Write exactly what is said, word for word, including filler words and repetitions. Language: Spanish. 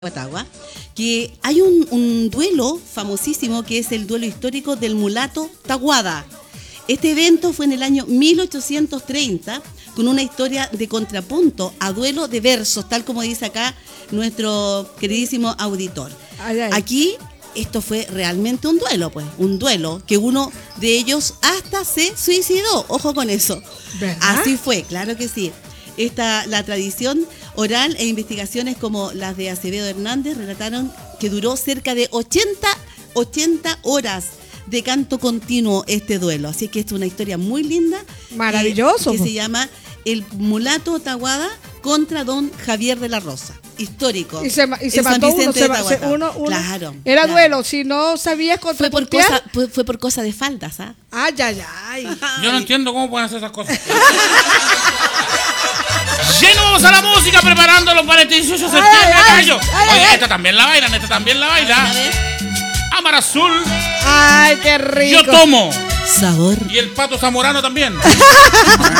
Guatagua, que hay un, un duelo famosísimo que es el duelo histórico del mulato Taguada. Este evento fue en el año mil ochocientos treinta con una historia de contrapunto a duelo de versos, tal como dice acá nuestro queridísimo auditor. Ay, ay. Aquí esto fue realmente un duelo, pues, un duelo que uno de ellos hasta se suicidó. Ojo con eso. ¿Verdad? Así fue, claro que sí. Esta, la tradición oral e investigaciones como las de Acevedo Hernández relataron que duró cerca de ochenta horas de canto continuo este duelo. Así que esto es una historia muy linda. Maravilloso. Eh, que se llama El mulato Taguada contra don Javier de la Rosa. Histórico. Y se, y se mató uno, se, se, uno, uno. Claro. Era claro. duelo, si no sabías fue por cosa fue, fue por cosa de faldas, ¿ah? Ay, ay, ay. Yo no entiendo cómo pueden hacer esas cosas. Llenos a la música preparándolo para el dieciocho de septiembre. Oye, esta también la bailan, esta también la baila. Amar Azul. Ay, qué rico. Yo tomo. Sabor. Y el Pato Zamorano también.